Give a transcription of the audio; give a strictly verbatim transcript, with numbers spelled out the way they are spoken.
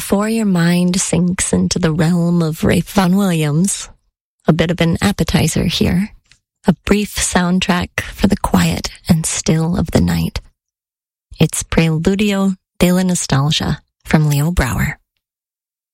before your mind sinks into the realm of Ralph Vaughan Williams, a bit of an appetizer here, a brief soundtrack for the quiet and still of the night. It's Preludio de la Nostalgia from Leo Brouwer.